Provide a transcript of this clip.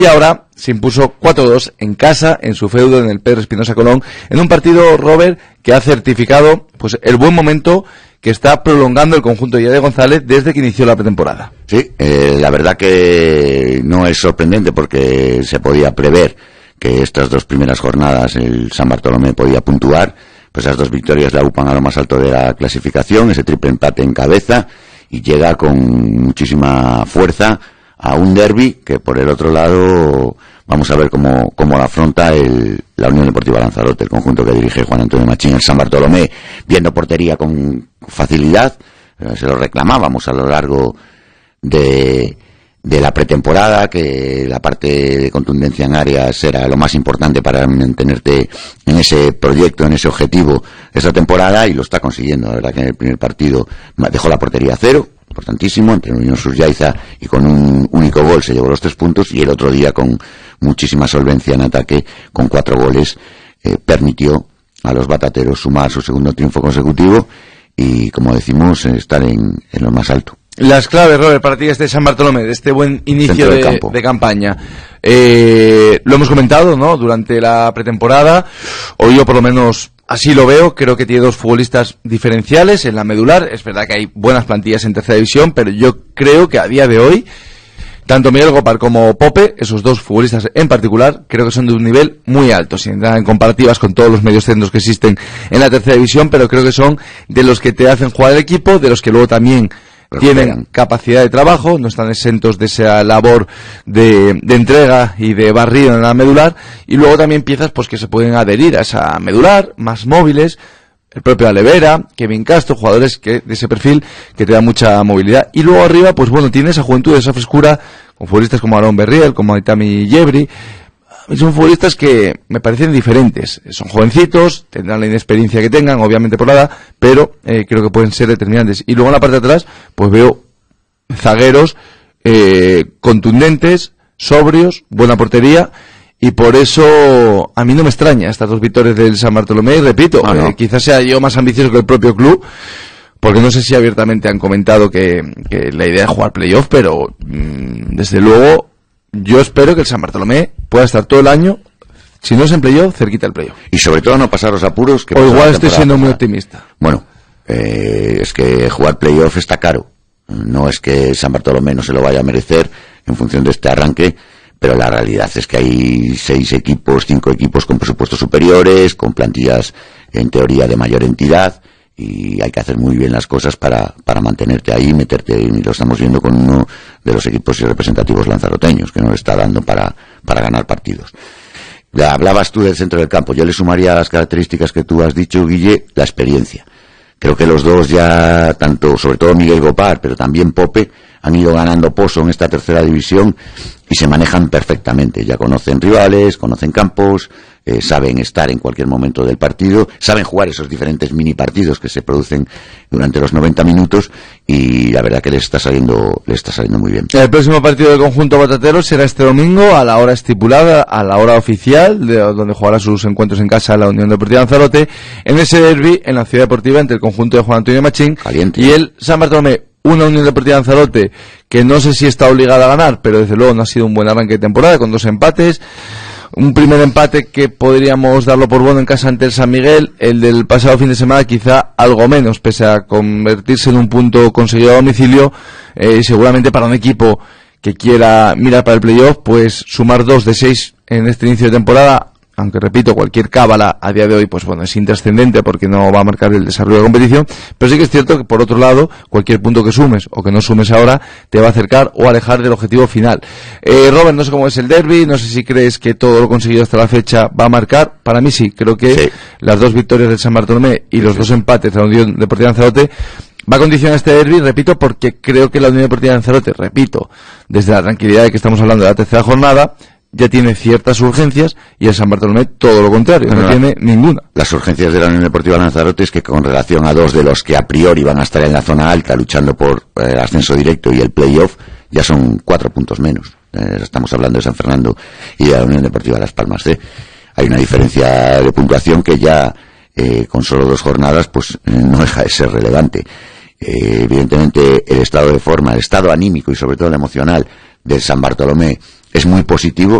Y ahora se impuso 4-2 en casa, en su feudo, en el Pedro Espinosa Colón, en un partido, Robert, que ha certificado pues el buen momento que está prolongando el conjunto de González desde que inició la pretemporada. Sí, la verdad que no es sorprendente porque se podía prever que estas dos primeras jornadas el San Bartolomé podía puntuar, pues esas dos victorias la upan a lo más alto de la clasificación, ese triple empate en cabeza, y llega con muchísima fuerza a un derbi que por el otro lado vamos a ver cómo lo afronta la Unión Deportiva Lanzarote, el conjunto que dirige Juan Antonio Machín. El San Bartolomé viendo portería con facilidad, se lo reclamábamos a lo largo de la pretemporada, que la parte de contundencia en áreas era lo más importante para mantenerte en ese proyecto, en ese objetivo esta temporada, y lo está consiguiendo. La verdad que en el primer partido dejó la portería a cero, importantísimo, entre Unión Susyaiza, y con un único gol se llevó los 3 puntos, y el otro día con muchísima solvencia en ataque, con 4 goles, permitió a los batateros sumar su segundo triunfo consecutivo y, como decimos, estar en lo más alto. Las claves, Robert, para ti este San Bartolomé, de este buen inicio de campaña. Lo hemos comentado, ¿no?, durante la pretemporada, o yo por lo menos así lo veo. Creo que tiene 2 futbolistas diferenciales en la medular. Es verdad que hay buenas plantillas en tercera división, pero yo creo que a día de hoy, tanto Miguel Gopar como Pope, esos 2 futbolistas en particular, creo que son de un nivel muy alto, sin entrar en comparativas con todos los medios centros que existen en la tercera división, pero creo que son de los que te hacen jugar el equipo, de los que luego también tienen capacidad de trabajo, no están exentos de esa labor de entrega y de barrido en la medular, y luego también piezas pues que se pueden adherir a esa medular, más móviles, el propio Alevera, Kevin Castro, jugadores que de ese perfil que te da mucha movilidad. Y luego arriba, pues bueno, tiene esa juventud, esa frescura, con futbolistas como Aaron Berriel, como Aitami Yebri. Son futbolistas que me parecen diferentes. Son jovencitos, tendrán la inexperiencia que tengan, obviamente por la edad, pero creo que pueden ser determinantes. Y luego en la parte de atrás, pues veo zagueros contundentes, sobrios, buena portería, y por eso a mí no me extraña estas 2 victorias del San Bartolomé. Y repito, quizás sea yo más ambicioso que el propio club, porque no sé si abiertamente han comentado que la idea es jugar playoff, pero desde luego yo espero que el San Bartolomé pueda estar todo el año, si no es en playoff, cerquita del playoff. Y sobre todo no pasar los apuros que... O igual estoy siendo muy optimista. Bueno, es que jugar playoff está caro. No es que San Bartolomé no se lo vaya a merecer en función de este arranque, pero la realidad es que hay 6 equipos, 5 equipos con presupuestos superiores, con plantillas en teoría de mayor entidad, y hay que hacer muy bien las cosas para mantenerte ahí, meterte, y lo estamos viendo con uno de los equipos representativos lanzaroteños, que no le está dando para ganar partidos. Ya hablabas tú del centro del campo, yo le sumaría a las características que tú has dicho, Guille, la experiencia. Creo que los dos ya, tanto, sobre todo Miguel Gopar, pero también Pope, han ido ganando pozo en esta tercera división y se manejan perfectamente. Ya conocen rivales, conocen campos, saben estar en cualquier momento del partido, saben jugar esos diferentes mini partidos que se producen durante los 90 minutos, y la verdad que les está saliendo muy bien. El próximo partido del conjunto batatero será este domingo a la hora estipulada, a la hora oficial, donde jugará sus encuentros en casa la Unión Deportiva Lanzarote, en ese derbi en la ciudad deportiva entre el conjunto de Juan Antonio Machín y el San Bartolomé. Una Unión Deportiva Lanzarote que no sé si está obligada a ganar, pero desde luego no ha sido un buen arranque de temporada, con 2 empates. Un primer empate que podríamos darlo por bueno en casa ante el San Miguel. El del pasado fin de semana quizá algo menos, pese a convertirse en un punto conseguido a domicilio. Seguramente para un equipo que quiera mirar para el playoff, pues sumar 2 de 6 en este inicio de temporada, aunque repito, cualquier cábala a día de hoy, pues bueno, es intrascendente porque no va a marcar el desarrollo de la competición, pero sí que es cierto que por otro lado, cualquier punto que sumes o que no sumes ahora, te va a acercar o alejar del objetivo final. Robert, no sé cómo es el derbi, no sé si crees que todo lo conseguido hasta la fecha va a marcar. Para mí sí, creo que sí. Las 2 victorias del San Bartolomé y los 2 empates de la Unión Deportiva Lanzarote va a condicionar este derbi, repito, porque creo que la Unión Deportiva Lanzarote, repito, desde la tranquilidad de que estamos hablando de la tercera jornada, ya tiene ciertas urgencias, y el San Bartolomé todo lo contrario, no tiene ninguna. Las urgencias de la Unión Deportiva Lanzarote es que, con relación a 2 de los que a priori van a estar en la zona alta luchando por el ascenso directo y el playoff, ya son 4 puntos menos. Estamos hablando de San Fernando y de la Unión Deportiva Las Palmas C. Hay una diferencia de puntuación que ya con solo 2 jornadas pues no deja de ser relevante. Evidentemente el estado de forma, el estado anímico y sobre todo el emocional del San Bartolomé es muy positivo